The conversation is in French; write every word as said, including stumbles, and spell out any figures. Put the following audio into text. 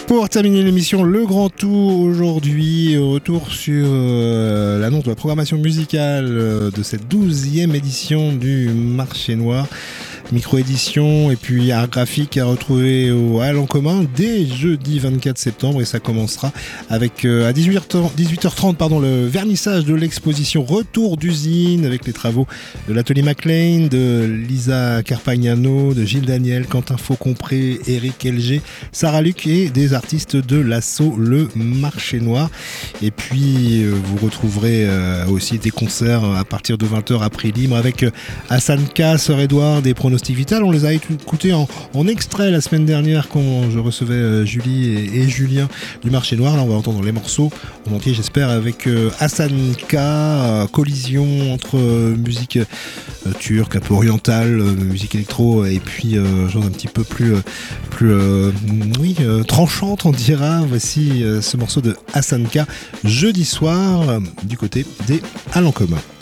Pour terminer l'émission, le grand tour aujourd'hui, retour sur euh, l'annonce de la programmation musicale euh, de cette douzième édition du Marché Noir. Micro-édition et puis art graphique à retrouver au Halles en commun dès jeudi vingt-quatre septembre, et ça commencera avec euh, à dix-huit heures trente pardon, le vernissage de l'exposition Retour d'usine avec les travaux de l'atelier MacLean, de Lisa Carpagnano, de Gilles Daniel, Quentin Faucompré, Eric L G, Sarah Luc et des artistes de l'assaut Le Marché Noir. Et puis euh, vous retrouverez euh, aussi des concerts à partir de vingt heures à prix libre avec euh, Hassan K, Sœur Edouard, des Pronostics Vital. On les a écoutés en, en extrait la semaine dernière quand je recevais euh, Julie et, et Julien du Marché Noir. Là on va entendre les morceaux en entier, j'espère, avec euh, Hassan K, euh, collision entre euh, musique euh, turque, un peu orientale, euh, musique électro et puis euh, chose un petit peu plus euh, plus euh, oui euh, tranchante on dira. Voici euh, ce morceau de Hassan K jeudi soir euh, du côté des Halles en commun.